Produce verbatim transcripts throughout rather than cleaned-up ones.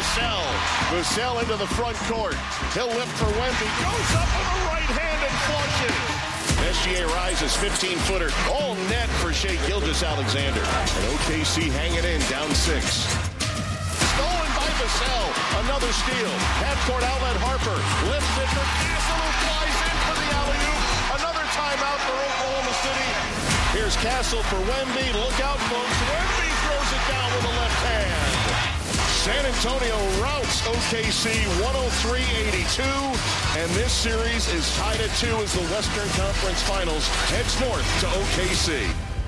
Vassell. Vassell into the front court. He'll lift for Wemby. Goes up with a right hand and flushes. S G A rises, fifteen-footer. All net for Shai Gilgeous-Alexander. And O K C hanging in, down six. Stolen by Vassell. Another steal. Half-court outlet, Harper. Lifts it for Castle, who flies in for the alley-oop. Another timeout for Oklahoma City. Here's Castle for Wemby. Look out, folks. Wemby throws it down with the left hand. San Antonio routs O K C one oh three eighty-two. And this series is tied at two as the Western Conference Finals heads north to O K C.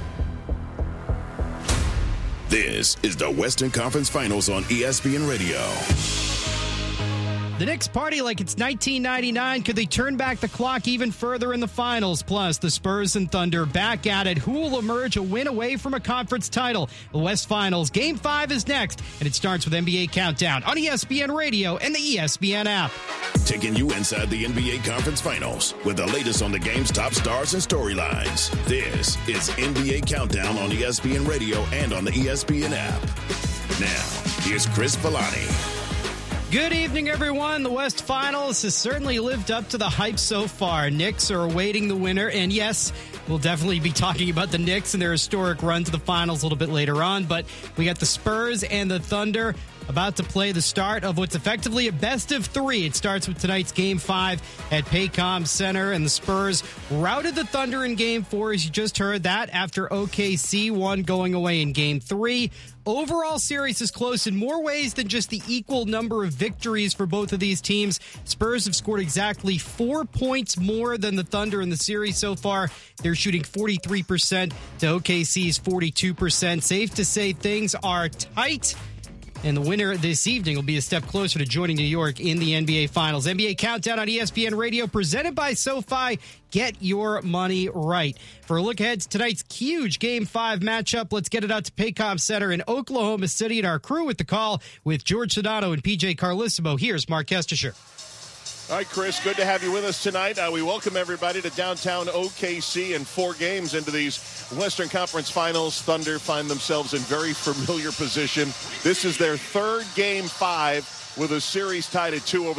This is the Western Conference Finals on E S P N Radio. The Knicks party like it's nineteen ninety-nine. Could they turn back the clock even further in the finals? Plus, the Spurs and Thunder back at it. Who will emerge a win away from a conference title? The West Finals. Game five is next, and it starts with N B A Countdown on E S P N Radio and the E S P N app. Taking you inside the N B A Conference Finals with the latest on the game's top stars and storylines. This is N B A Countdown on E S P N Radio and on the E S P N app. Now, here's Chris Villani. Good evening, everyone. The West Finals has certainly lived up to the hype so far. Knicks are awaiting the winner, and yes, we'll definitely be talking about the Knicks and their historic run to the finals a little bit later on, but we got the Spurs and the Thunder about to play the start of what's effectively a best of three. It starts with tonight's Game five at Paycom Center, and the Spurs routed the Thunder in Game four, as you just heard that, after O K C won going away in Game three. Overall series is close in more ways than just the equal number of victories for both of these teams. Spurs have scored exactly four points more than the Thunder in the series so far. They're shooting forty-three percent to O K C's forty-two percent. Safe to say things are tight. And the winner this evening will be a step closer to joining New York in the N B A Finals. N B A Countdown on E S P N Radio, presented by SoFi. Get your money right. For a look ahead to tonight's huge Game five matchup, let's get it out to Paycom Center in Oklahoma City. And our crew with the call with George Sedano and P J Carlissimo. Here's Mark Kestisher. All right, Chris, good to have you with us tonight. Uh, we welcome everybody to downtown O K C, and four games into these Western Conference Finals. Thunder find themselves in very familiar position. This is their third Game five with a series tied at two over